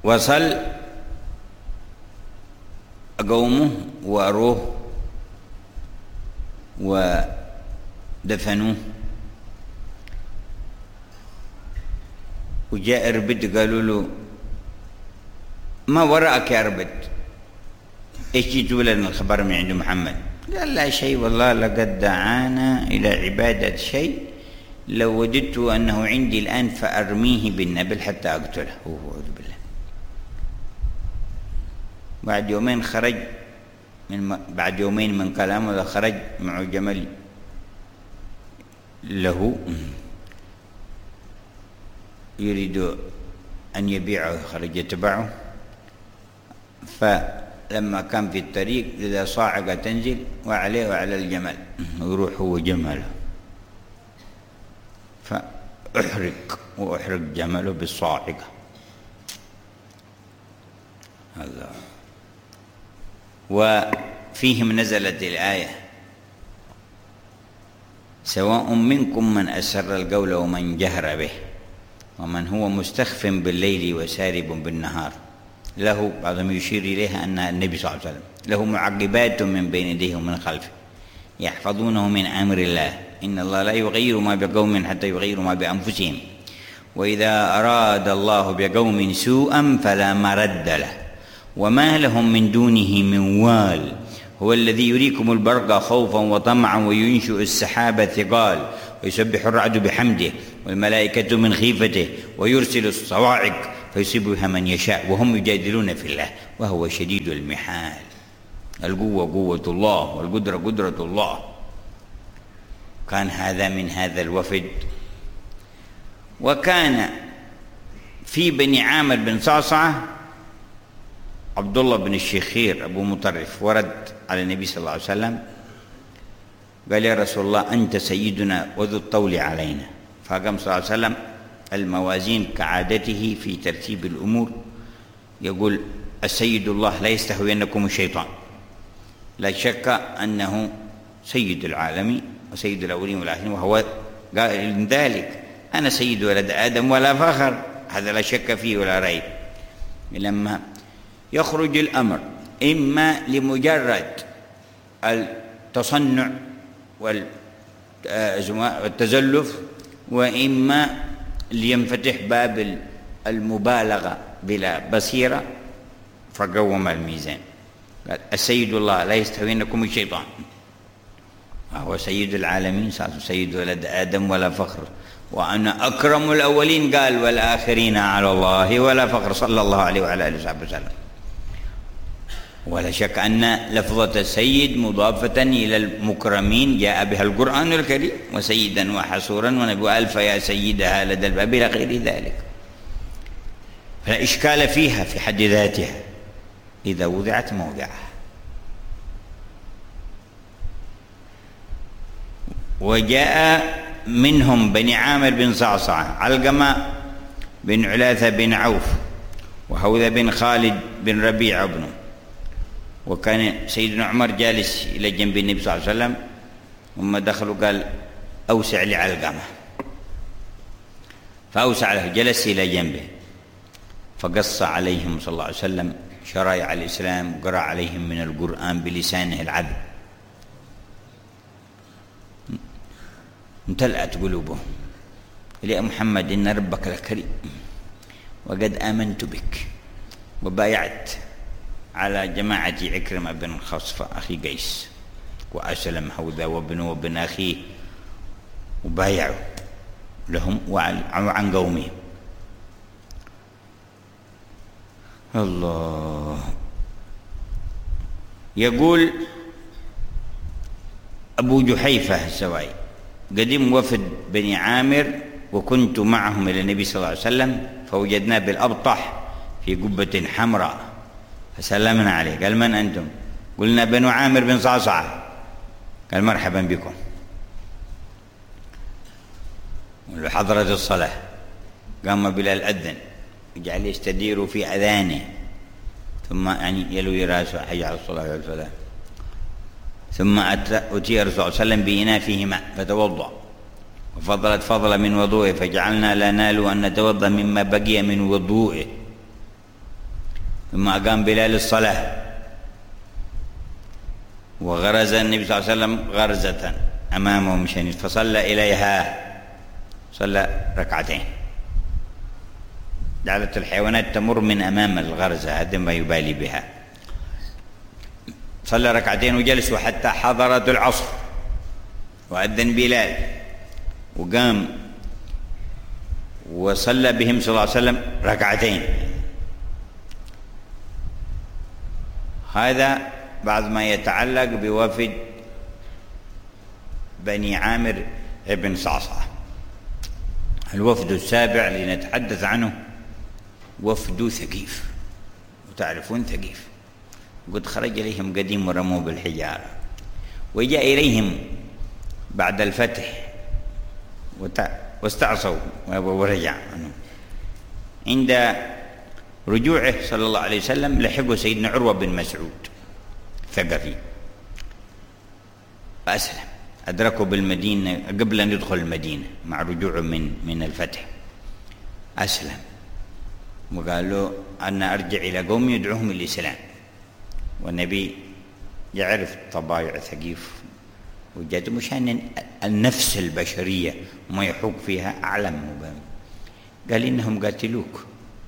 وصل قومه وأروه ودفنوه، وجاء إربد قالوا له: ما وراءك يا إربد؟ إيش جيت لنا الخبر من عند محمد؟ قال: لا شيء والله، لقد دعانا إلى عبادة شيء لو وجدت أنه عندي الآن فأرميه بالنبل حتى أقتله. أعوذ بالله. بعد يومين من كلامه خرج معه جمل له يريد أن يبيعه، خرج يتبعه، فلما كان في الطريق إذا صاعقة تنزل وعليه وعلى الجمل، ويروح هو جمله، وأحرق جمله بالصاعقة. الله. وفيهم نزلت الآية: سواء منكم من أسر القول ومن جهر به ومن هو مستخف بالليل وسارب بالنهار. له، بعضهم يشير إليها أن النبي صلى الله عليه وسلم له معقبات من بين يديه ومن خلفه يحفظونه من أمر الله، إن الله لا يغير ما بقوم حتى يغيروا ما بأنفسهم، وإذا أراد الله بقوم سوءا فلا مرد له وما لهم من دونه من وال، هو الذي يريكم البرق خوفا وطمعا وينشئ السحاب الثقال ويسبح الرعد بحمده والملائكة من خيفته ويرسل الصواعق فيصيب بها من يشاء وهم يجادلون في الله وهو شديد المحال. القوة قوة الله والقدرة قدرة الله. كان هذا من هذا الوفد. وكان في بني عامر بن صعصعة عبد الله بن الشخير أبو مطرف، ورد على النبي صلى الله عليه وسلم قال: يا رسول الله أنت سيدنا وذو الطول علينا. فقام صلى الله عليه وسلم الموازين كعادته في ترتيب الأمور، يقول: السيد الله لا يستهوينكم الشيطان، لا شك أنه سيد العالمين وسيد الأولين والآخرين، وهو قال ذلك: أنا سيد ولد آدم ولا فخر، هذا لا شك فيه ولا ريب. لما يخرج الأمر إما لمجرد التصنع والتزلف، وإما لينفتح باب المبالغة بلا بصيرة، فقوم الميزان. قال: السيد الله لا يستهوينكم الشيطان، وهو سيد العالمين، سيد ولد آدم ولا فخر، وأنا أكرم الأولين قال والآخرين على الله ولا فخر، صلى الله عليه وعلى آله وصحبه وسلم. ولا شك أن لفظة السيد مضافة إلى المكرمين جاء بها القرآن الكريم، وسيدا وحصورا ونبي ألف يا سيدها لدى الباب إلى غير ذلك، فلا إشكال فيها في حد ذاتها إذا وضعت موضعها. وجاء منهم بني عامر بن صعصعة علقمة بن علاثة بن عوف وهوذا بن خالد بن ربيع ابنه. وكان سيدنا عمر جالس إلى جنب النبي صلى الله عليه وسلم، ثم دخلوا قال: أوسع لعلقمة، فأوسع له، جلس إلى جنبه، فقص عليهم صلى الله عليه وسلم شرائع الإسلام، وقرأ عليهم من القرآن بلسانه العذب. امتلأت قلوبهم: يا محمد إن ربك لكريم وقد آمنت بك وبايعت على جماعة عكرمة بن خصفة أخي قيس وأسلم هوذا وابنه وابن أخيه، وبايعوا لهم وعن قومهم. الله. يقول أبو جحيفة السوائي: قدم وفد بني عامر وكنت معهم إلى النبي صلى الله عليه وسلم، فوجدناه بالأبطح في قبة حمراء، فسلمنا عليه. قال: من أنتم؟ قلنا: بنو عامر بن صعصعة. قال: مرحبا بكم. حضرت الصلاة، قام بلال أذن، جعل يستدير في أذانه، ثم يعني يلوي رأسه حي على الصلاة والفلاح. ثم أتي الرسول صلى الله عليه وسلم بإناء فيه ماء فتوضأ، وفضلت فضل من وضوئه، فجعلنا لا نال أن نتوضأ مما بقي من وضوئه. ثم أقام بلال الصلاة، وغرز النبي صلى الله عليه وسلم غرزة أمامهم شنيف فصلى إليها، صلى ركعتين. جعلت الحيوانات تمر من أمام الغرزة، هذا ما يبالي بها. صلى ركعتين وجلسوا حتى حضرت العصر، وأذن بلال وقام وصلى بهم صلى الله عليه وسلم ركعتين. هذا بعد ما يتعلق بوفد بني عامر بن صعصعة. الوفد السابع اللي نتحدث عنه وفد ثقيف، وتعرفون ثقيف قد خرج إليهم قديم ورموه بالحجارة، وجاء إليهم بعد الفتح واستعصوا ورجع. عند رجوعه صلى الله عليه وسلم لحقوا سيدنا عروة بن مسعود ثقفي فأسلم، أدركوا بالمدينة قبل أن يدخل المدينة مع رجوعه من الفتح. أسلم وقال له أنا أرجع إلى قومي يدعوهم الإسلام، والنبي يعرف طبايع ثقيف وجد مشان النفس البشرية وما يحوق فيها أعلم. قال إنهم قاتلوك.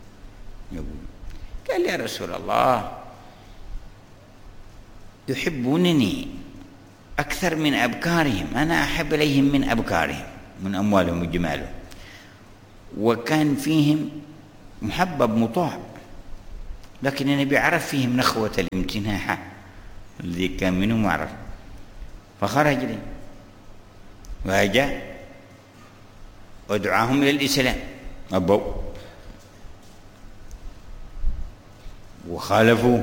قال يا رسول الله يحبونني أكثر من أبكارهم، أنا أحب إليهم من أبكارهم، من أموالهم وجمالهم، وكان فيهم محبب مطاع، لكن النبي عرف فيهم نخوة الامتناع الذي كان منهم عرف، فخرج لي وجاء ودعاهم إلى الإسلام، أبوا وخالفوا،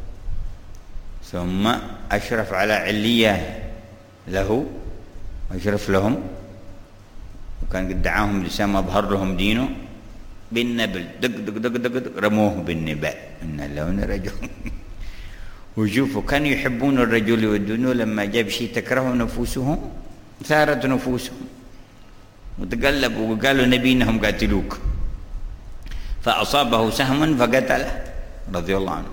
ثم أشرف على علية له، أشرف لهم، وكان قد دعاهم لسان أظهر لهم دينه بالنبل، دق دق دق دق دق رموه بالنباء إن لون رجل. وشوفوا كانوا يحبون الرجل يودونه، لما جاب شيء تكره نفوسهم ثارت نفوسهم وتقلبوا وقالوا نبي إنهم قاتلوك، فأصابه سهم فقتله رضي الله عنه.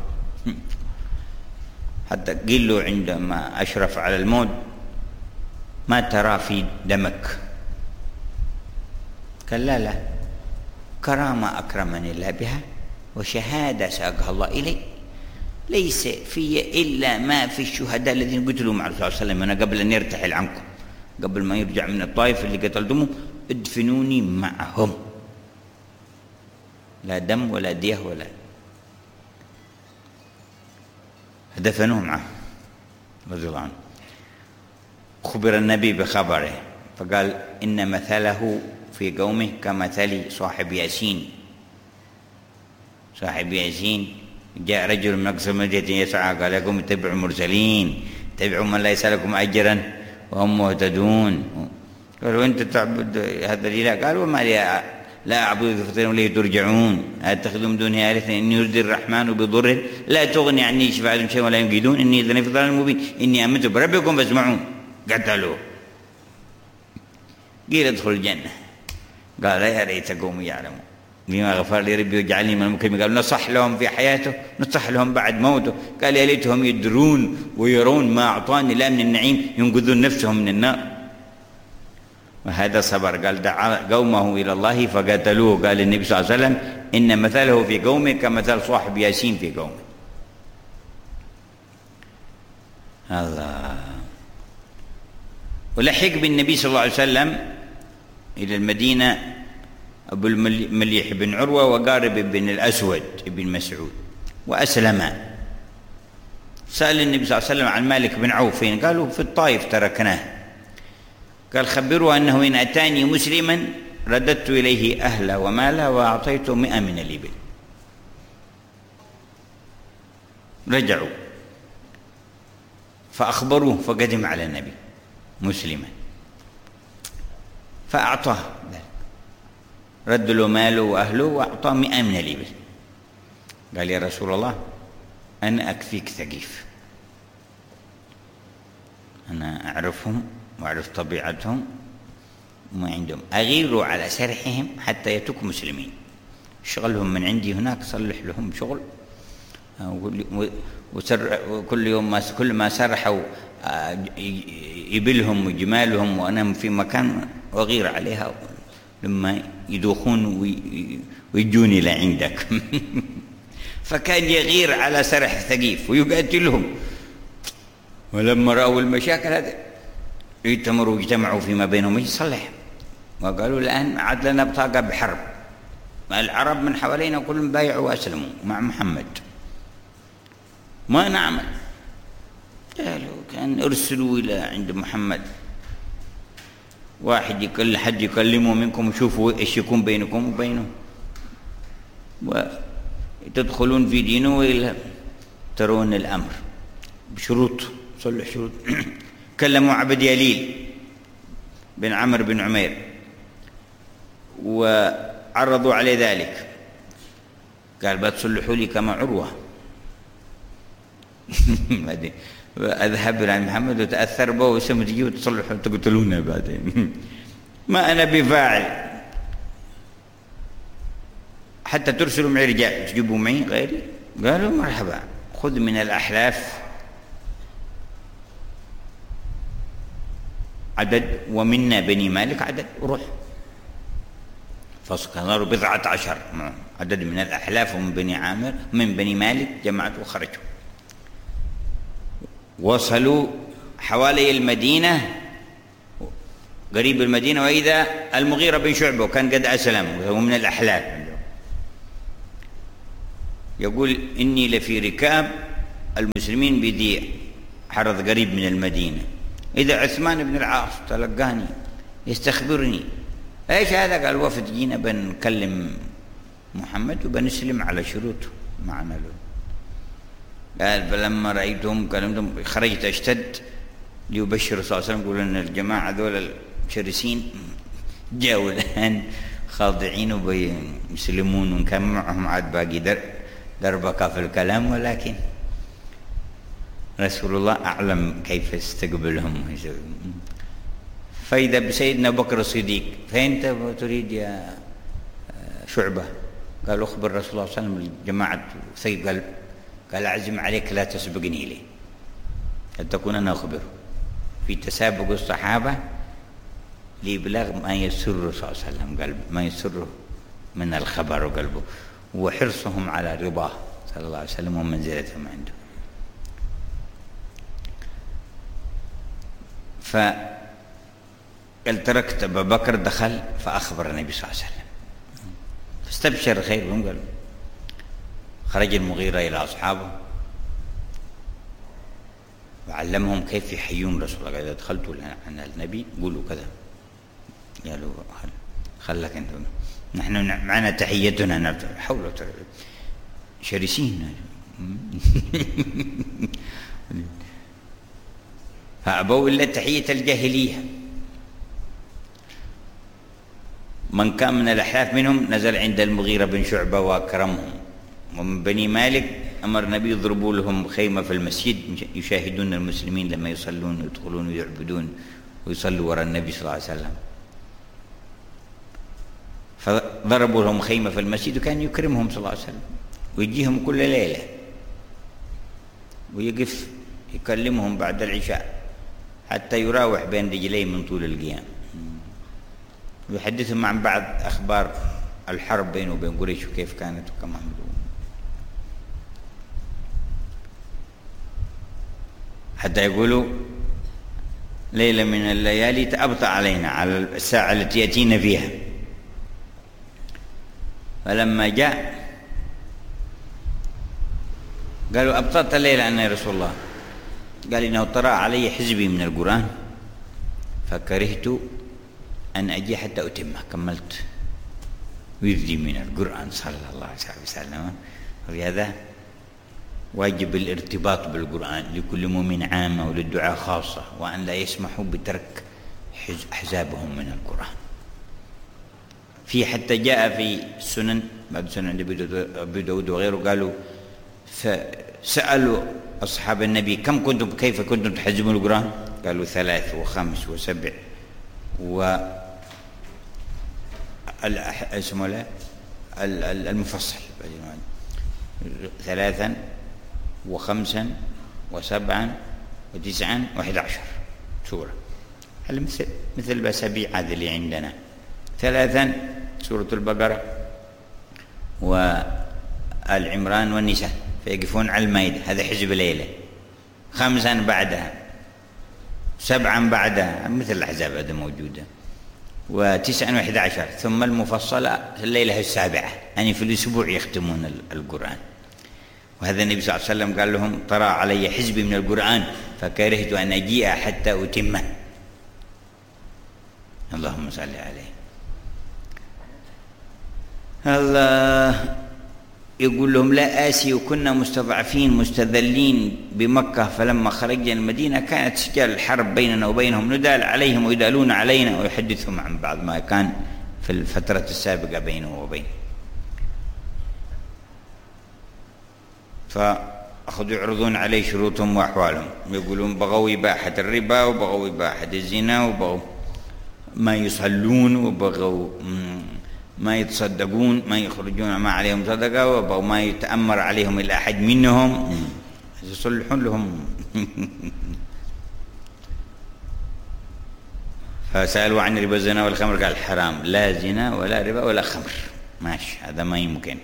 حتى قيل له عندما أشرف على الموت ما ترى في دمك؟ قال لا لا، كرامة أكرمني الله بها وشهادة ساقها الله إلي، ليس في إلا ما في الشهداء الذين قتلوا مع الرسول صلى الله عليه وسلم. أنا قبل أن يرتحل عنكم، قبل ما يرجع من الطائف اللي قتلتموه، ادفنوني معهم، لا دم ولا ديه ولا، دفنوه معه رضي الله عنه. خبر النبي بخبره فقال إن مثله في قومه كمثل صاحب ياسين. صاحب ياسين جاء رجل من أقصى المدينة يسعى قال يا قوم اتبعوا المرسلين، اتبعوا من لا يسألكم أجرا وهم مهتدون. قالوا أنت تعبد هذا الإله؟ قالوا وما لي لا أعبد فطير إليه ترجعون، أتخذوا من دونه آلهة إن يرد الرحمن بضر لا تغني عني شفاعتهم شيئا ولا ينقذون إني إذا في ضلال مبين إني آمنت بربكم فاسمعون. قتلوه. قيل ادخل الجنة، قال يا ريت قومي يعلمون بما غفر لي ربي وجعلني من المكرمين. قال نصح لهم في حياته نصح لهم بعد موته. قال يا ليتهم يدرون ويرون ما أعطاني لا من النعيم ينقذون نفسهم من النار. وهذا صبر. قال دعا قومه إلى الله فقتلوه. قال النبي صلى الله عليه وسلم إن مثله في قومه كمثل صاحب ياسين في قومه. الله. ولحق بالنبي صلى الله عليه وسلم إلى المدينة أبو المليح بن عروة وقارب بن الأسود بن مسعود وأسلما. سأل النبي صلى الله عليه وسلم عن مالك بن عوف فين؟ قالوا في الطائف تركناه. قال خبروا أنه إن أتاني مسلما رددت إليه أهله وماله وأعطيته 100 من الإبل. رجعوا فأخبروه فقدم على النبي مسلما فأعطاه، رد له ماله وأهله وأعطاه 100 من الإبل. قال يا رسول الله أنا أكفيك ثقيف، أنا أعرفهم وأعرف طبيعتهم وما عندهم، أغيروا على سرحهم حتى يتوك مسلمين، شغلهم من عندي هناك صلح لهم شغل وكل يوم كل ما سرحوا إبلهم وجمالهم وأنا في مكان وغير عليها لما يدوخون ويجوني لعندك. فكان يغير على سرح ثقيف ويقاتلهم. ولما رأوا المشاكل هذا اجتمعوا فيما بينهم يصلح، وقالوا الآن عاد لنا بطاقة بحرب، العرب من حوالينا كلهم بايعوا وأسلموا مع محمد، ما نعمل. قالوا كان ارسلوا إلى عند محمد واحد حد يكلمه منكم وشوفوا ايش يكون بينكم وبينه، وتدخلون في دينه وإلا ترون الأمر بشروط، صلح شروط. كلموا عبد يليل بن عمرو بن عمير وعرضوا عليه ذلك، قال بتصلحوا لي كما عروة. أذهب إلى محمد وتأثر به وسم تجي وتصلحوا تقتلونه بعدين. ما أنا بفاعل حتى ترسلوا معي رجال تجيبوا معي غيري. قالوا مرحبا، خذ من الأحلاف عدد ومنا بني مالك عدد وروح. فصاروا 14 عدد من الأحلاف ومن بني عامر من بني مالك، جمعت وخرجوا. وصلوا حوالي المدينة قريب المدينة، وإذا المغيرة بن شعبة وكان قد أسلم وهو من الأحلاف يقول إني لفي ركاب المسلمين بذيع حرض قريب من المدينة، إذا عثمان بن العاص تلقاني يستخبرني ايش هذا؟ قال وفد جينا بنكلم محمد وبنسلم على شروطه معنا له. قال فلما رأيتهم كلمتهم خرجت أشتد ليبشر صلى الله عليه وسلم، يقول أن الجماعة ذول الشرسين جاءوا الآن خاضعين وبيسلمون، وكان معهم عاد باقي دربكة في الكلام، ولكن رسول الله أعلم كيف يستقبلهم. فإذا بسيدنا بكر الصديق، فأنت تريد يا شعبة؟ قال أخبر رسول الله صلى الله عليه وسلم الجماعة ثقل، قال أعزم عليك لا تسبقني إليه حتى تكون أنا أخبره. في تسابق الصحابة لإبلاغ ما يسر صلى الله عليه وسلم، قال ما يسره من الخبر وقلبه، وحرصهم على رضاه صلى الله عليه وسلم ومنزلتهم عنده. قال تركت أبا بكر، دخل فأخبر النبي صلى الله عليه وسلم فاستبشر خير. قال خرج المغيرة إلى أصحابه وعلمهم كيف يحيون رسول الله. قال إذا دخلتوا عن النبي قولوا كذا. قالوا خلك أنت، نحن معنا تحيتنا حول شرسين. فأبوا إلا تحية الجاهلية. من كان من الأحلاف منهم نزل عند المغيرة بن شعبة وأكرمهم، ومن بني مالك أمر النبي يضربوا لهم خيمة في المسجد يشاهدون المسلمين لما يصلون ويدخلون ويعبدون ويصلوا وراء النبي صلى الله عليه وسلم. فضربوا لهم خيمة في المسجد، وكان يكرمهم صلى الله عليه وسلم ويجيهم كل ليلة ويقف يكلمهم بعد العشاء حتى يراوح بين رجليه من طول القيام، ويحدثهم عن بعض أخبار الحرب بينه وبين قريش وكيف كانت وكم عملوا، حتى يقولوا ليلة من الليالي تأبطأ علينا على الساعة التي يأتينا فيها. فلما جاء قالوا أبطأت الليلة أنا يا رسول الله؟ قال إنه طرأ علي حزبي من القرآن فكرهت أن أجي حتى أتمه، كملت وردي من القرآن صلى الله عليه وسلم. ولهذا واجب الارتباط بالقرآن لكل مؤمن عامة وللدعاء خاصة، وأن لا يسمحوا بترك أحزابهم من القرآن. في حتى جاء في السنن بعد سنن عند أبي داود وغيره، قالوا فسألوا أصحاب النبي كيف كنتم تحزبون القرآن؟ قالوا 3 و5 و7 اسمه المفصل 3 و5 و7 و9 و11 سورة، مثل الأسابيع هذه اللي عندنا. 3 سورة البقرة وآل عمران والنساء، فيقفون على المائدة، هذا حزب ليلة. 5 بعدها، 7 بعدها مثل الأحزاب هذا موجودة، و9 و11، ثم المفصلة الليلة 7، يعني في الأسبوع يختمون القرآن. وهذا النبي صلى الله عليه وسلم قال لهم: طرأ علي حزبي من القرآن فكرهت أن أجيء حتى أتمه. اللهم صل عليه. الله يقول لهم: لا آسي وكنا مستضعفين مستذلين بمكة، فلما خرجنا المدينة كانت سجال الحرب بيننا وبينهم، ندال عليهم ويدالون علينا، ويحدثهم عن بعض ما كان في الفترة السابقة بينه وبين. فأخذوا يعرضون عليه شروطهم وأحوالهم، يقولون بغوا إباحة الربا، وبغوا إباحة الزنا، وبغوا ما يصلون، وبغوا ما يتصدقون، ما يخرجون ما عليهم صدقة، وبغوا ما يتأمر عليهم إلا أحد منهم يصلحون لهم. فسألوا عن ربا الزنا والخمر، قال: حرام، لا زنا ولا ربا ولا خمر، ماشي، هذا ما يمكن.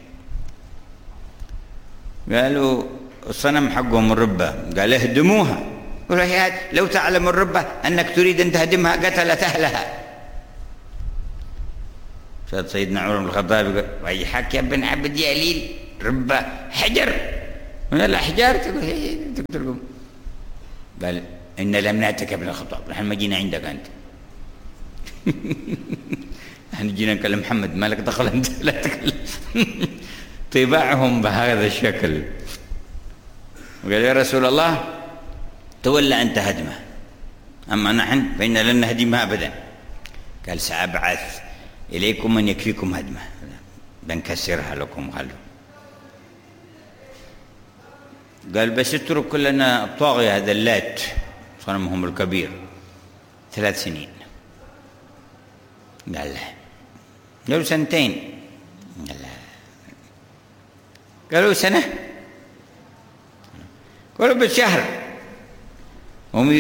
قالوا: الصنم حقهم الربا، قال: اهدموها. قالوا: لو تعلم الربا أنك تريد أن تهدمها قتلت أهلها. سيدنا عمر بن الخطاب يقول: ويحك يا ابن عبد يليل، ربا حجر من الأحجار تقتلكم. قال: إن لم نأتك يا ابن الخطاب، نحن ما جينا عندك أنت. نحن جينا نكلم محمد، ما لك دخل أنت، لا تكلم. طباعهم بهذا الشكل. وقال: يا رسول الله تولى أنت هدمه، أما نحن فإن لن نهدمها أبدا. قال: سأبعث إليكم من يكفيكم هدمه، بنكسرها لكم. قال: بس اترك لنا الطاغية هذا اللات صنمهم الكبير 3 سنين. قال: لا. قالوا: 2 سنين. قال: لا. قالوا: 1 سنة. قالوا: بالشهر. هم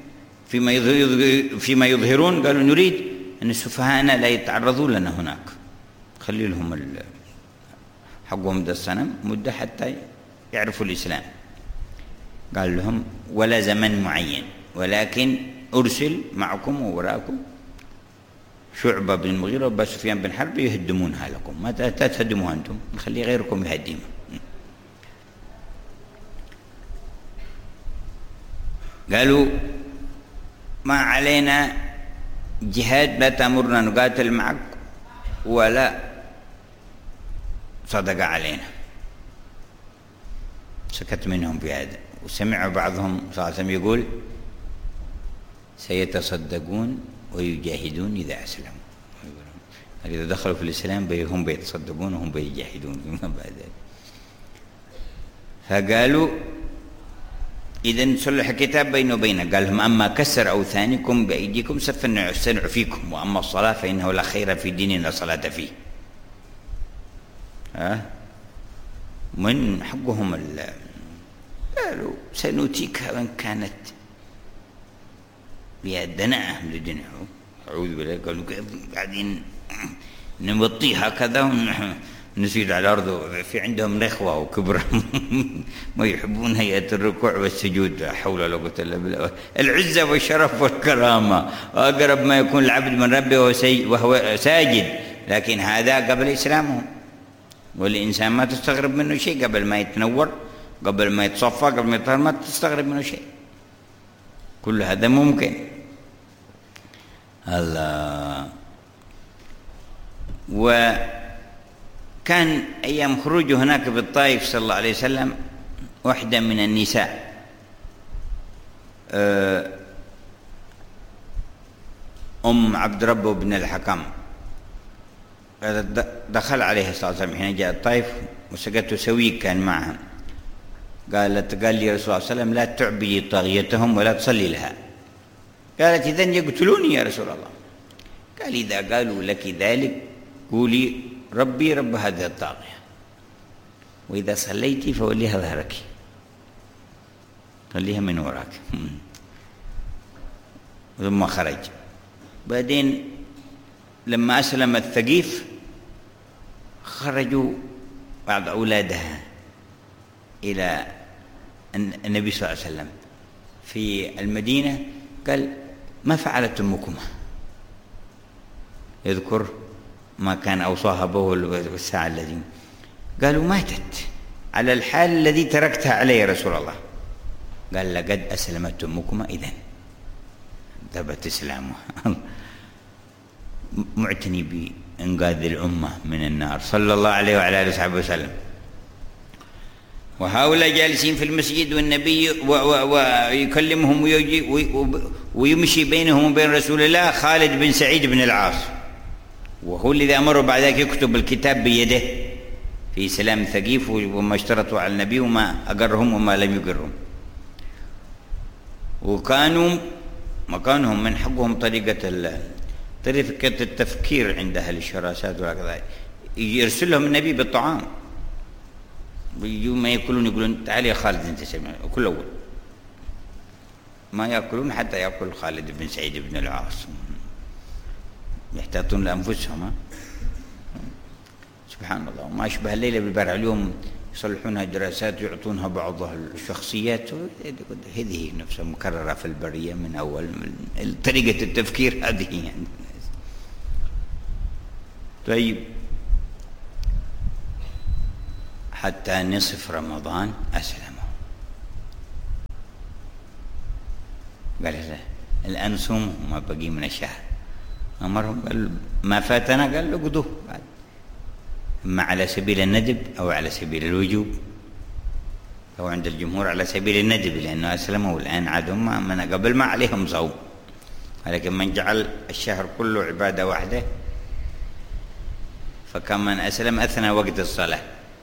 فيما يظهرون قالوا: نريد أن السفهاء لا يتعرضوا لنا هناك، خلي لهم حقهم ده الصنم مدة حتى يعرفوا الإسلام. قال لهم: ولا زمن معين، ولكن أرسل معكم ووراءكم شعبة بن المغيرة وأبا سفيان بن حرب يهدمونها لكم، ما تهدموها أنتم، نخلي غيركم يهدمها. قالوا: ما علينا جهاد، لا تأمرنا نقاتل معك ولا صدق علينا. سكت منهم بهذا. وسمعوا بعضهم صلى الله عليه وسلم يقول: سيتصدقون ويجاهدون إذا أسلموا. إذا دخلوا في الإسلام هم بيتصدقون وهم بيجاهدون فيما بعد ذلك. فقالوا: إذا نصلح الكتاب بينه وبينه. قال لهم: أما كسر أوثانكم بأيديكم سنعفيكم، وأما الصلاة فإنه لا خير في دين لا صلاة فيه. من حقهم قالوا: سنؤتيك وإن كانت بيدنا لدنعه. أعوذ بالله. قالوا: قاعدين نبطيها كذا ونسيد على الأرض، في عندهم نخوة وكبر ما يحبون هيئة الركوع والسجود، لا حول ولا قوة إلا بالله. العزة والشرف والكرامة، وأقرب ما يكون العبد من ربه وهو ساجد، لكن هذا قبل إسلامهم. والإنسان ما تستغرب منه شيء قبل ما يتنور، قبل ما يتصفى، قبل ما يطهر، ما تستغرب منه شيء. كل هذا ممكن. الله. وكان أيام خروجه هناك بالطائف صلى الله عليه وسلم، واحدة من النساء أم عبد ربه بن الحكم دخل عليها صلى الله عليه وسلم حين جاء الطائف، وسقته سويق كان معها. قال لي رسول الله صلى الله عليه وسلم: لا تعبدي طاغيتهم ولا تصلي لها. قالت: إذن يقتلوني يا رسول الله. قال: إذا قالوا لك ذلك قولي: ربي رب هذه الطاغية، وإذا صليتي فوليها ظهرك. خليها من وراك. ثم خرج. بعدين لما أسلم الثقيف خرجوا بعض أولادها إلى النبي صلى الله عليه وسلم في المدينة، قال: ما فعلت أمكما؟ يذكر ما كان أوصاها به والساعة الذي قالوا: ماتت على الحال الذي تركتها عليه يا رسول الله. قال: لقد أسلمت أمكما إذن ثبت إسلامها. معتني بإنقاذ الأمة من النار صلى الله عليه وعلى آله وصحبه وسلم. وهؤلاء جالسين في المسجد والنبي ويكلمهم ويمشي بينهم وبين رسول الله خالد بن سعيد بن العاص، وهو الذي أمره بعد ذلك يكتب الكتاب بيده في سلام ثقيف وما اشترطوا على النبي وما أقرهم وما لم يقرهم. وكانوا مكانهم من حقهم طريقة التفكير عند أهل الشراسات وهكذا، يرسل لهم النبي بالطعام ما يأكلون، يقولون: تعال يا خالد أنت سمع كل أول ما يأكلون حتى يأكل خالد بن سعيد بن العاص، يحتاطون لأنفسهم. سبحان الله. وما أشبه الليلة بالبارحة، اليوم يصلحونها دراسات يعطونها بعض الشخصيات، هذه نفسها مكررة في البرية من أول، من طريقة التفكير هذه يعني. طيب، حتى نصف رمضان أسلموا. قال: لا الآن صوموا ما بقي من الشهر. أمرهم قال: ما فاتنا قال له قدوه بعد، إما على سبيل الندب أو على سبيل الوجوب، أو عند الجمهور على سبيل الندب لأنه أسلموا والآن عادهم من قبل ما عليهم صوم، ولكن من جعل الشهر كله عبادة واحدة فكان من أسلم أثنى وقت الصلاة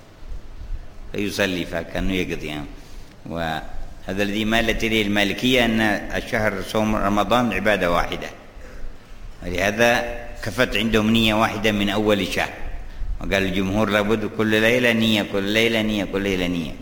فيصلي فكانه يقضي. وهذا الذي مالت إليه المالكية أن الشهر صوم رمضان عبادة واحدة، ولهذا كفت عندهم نية واحدة من أول الشهر. وقال الجمهور لابد كل ليلة نية، كل ليلة نية، كل ليلة نية.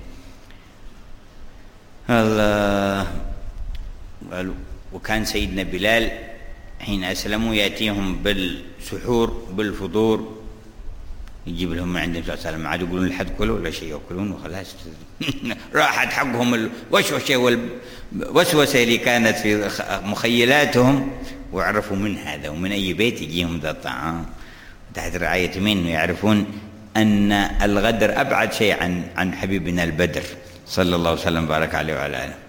الله. قالوا: وكان سيدنا بلال حين أسلموا يأتيهم بالسحور بالفطور، يجيب لهم من عند النبي صلى الله عليه وسلم، عاد يقولون لحد كلوا ولا شيء يأكلون وخلاص. راحت حقهم الوسوسة والوسوسة اللي كانت في مخيلاتهم، وعرفوا من هذا ومن أي بيت يجيهم ذا الطعام تحت رعاية مين، يعرفون أن الغدر أبعد شيء عن حبيبنا البدر صلى الله عليه وسلم بارك عليه وعلى آله.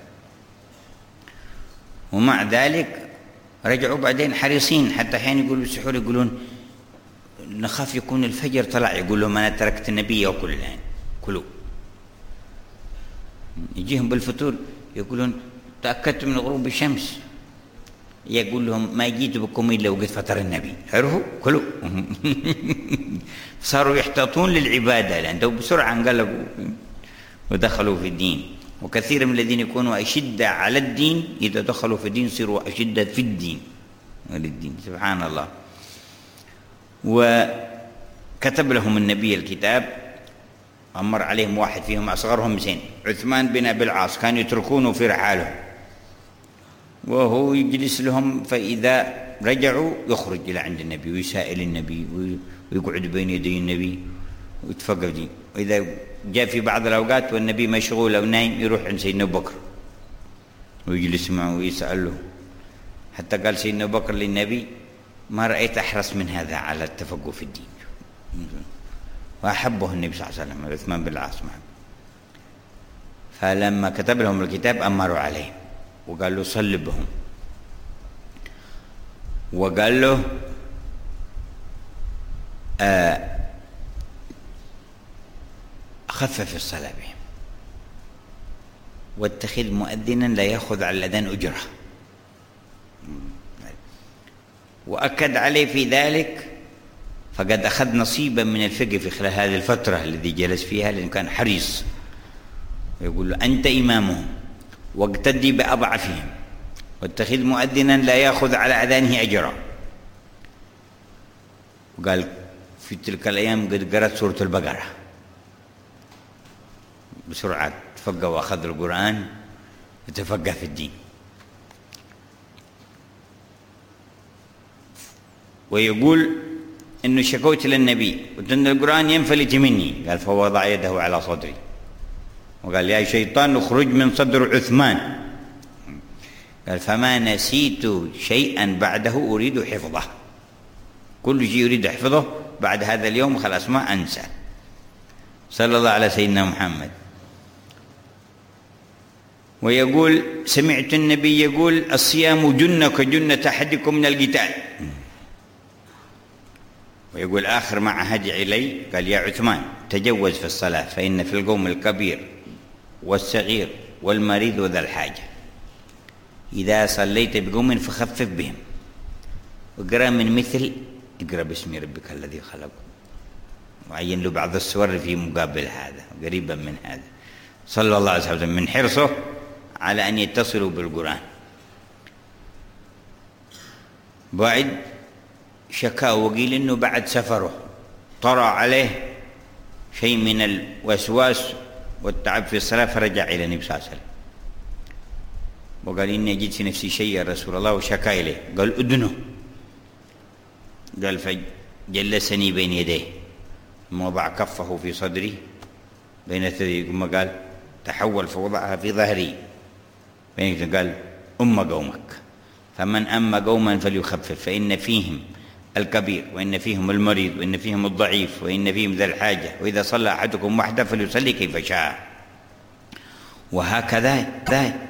ومع ذلك رجعوا بعدين حريصين، حتى حين يقولوا السحور يقولون: نخاف يكون الفجر طلع، يقول لهم: أنا تركت النبي يأكل الآن كلوا. يجيهم بالفطور يقولون: تأكدت من غروب الشمس، يقول لهم: ما جيت بكم إلا وقت فطر النبي، عرفوا كلوا. صاروا يحتاطون للعبادة لأنه بسرعة انقلبوا ودخلوا في الدين. وكثير من الذين يكونوا أشدة على الدين إذا دخلوا في الدين صاروا أشدة في الدين وللدين. سبحان الله. وكتب لهم النبي الكتاب، أمر عليهم واحد فيهم أصغرهم سن، عثمان بن أبي العاص، كان يتركونه في رحالهم وهو يجلس لهم، فإذا رجعوا يخرج إلى عند النبي ويسائل النبي ويقعد بين يدي النبي ويتفقد. وإذا جاء في بعض الأوقات والنبي مشغول أو نايم يروح عند سيدنا أبو بكر ويجلس معه ويسأله، حتى قال سيدنا أبو بكر للنبي: ما رأيت أحرص من هذا على التفقه في الدين. وأحبه النبي صلى الله عليه وسلم عثمان بن العاص. فلما كتب لهم الكتاب أمروا عليه وقال له: صل بهم، وقال له: خفف الصلاة بهم، واتخذ مؤذنا لا يأخذ على الأذان أجرة. وأكد عليه في ذلك، فقد أخذ نصيبا من الفقه في خلال هذه الفترة الذي جلس فيها، لأنه كان حريص. ويقول له: أنت إمامهم واقتدي بأضعفهم، واتخذ مؤذنا لا يأخذ على أذانه أجرا. وقال: في تلك الأيام قد قرأت سورة البقرة بسرعة، تفقه وأخذ القرآن يتفقه في الدين. ويقول إنه شكوت للنبي قلت إن القرآن ينفلت مني، قال فوضع يده على صدري وقال يا شيطان اخرج من صدر عثمان، قال فما نسيت شيئا بعده أريد حفظه، كل شيء يريد حفظه بعد هذا اليوم خلاص ما أنسى. صلى الله على سيدنا محمد. ويقول سمعت النبي يقول الصيام جنة كجنة أحدكم من القتال. ويقول آخر ما عهد إلي قال يا عثمان تجوز في الصلاة فإن في القوم الكبير والصغير والمريض وذا الحاجة، إذا صليت بقوم فخفف بهم، واقرأ من مثل اقرأ باسم ربك الذي خلق، وعين له بعض السور في مقابل هذا قريبا من هذا، صلى الله عليه وسلم من حرصه على أن يتصلوا بالقرآن. بعد شكا وقيل إنه بعد سفره طرأ عليه شيء من الوسواس والتعب في الصلاة فرجع إلى النبي صلى الله عليه وسلم وقال إني أجد في نفسي شيء يا رسول الله، وشكا إليه قال أدنه، قال فجلسني بين يديه ثم وضع كفه في صدري بين ثدي ثم قال تحول فوضعها في ظهري قال أم قومك، فمن أم قوما فليخفف فإن فيهم الكبير وإن فيهم المريض وإن فيهم الضعيف وإن فيهم ذا الحاجة، وإذا صلى أحدكم وحده فليصلي كيف شاء. وهكذا